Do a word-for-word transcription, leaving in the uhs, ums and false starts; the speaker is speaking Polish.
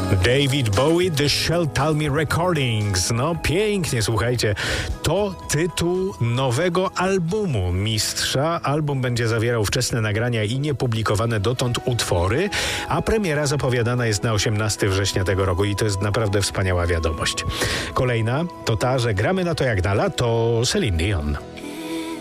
David Bowie, The Shall Tell Me Recordings. No pięknie, słuchajcie. To tytuł nowego albumu mistrza. Album będzie zawierał wczesne nagrania i niepublikowane dotąd utwory, a premiera zapowiadana jest na osiemnastego września tego roku i to jest naprawdę wspaniała wiadomość. Kolejna to ta, że gramy na to jak na lato Celine Dion.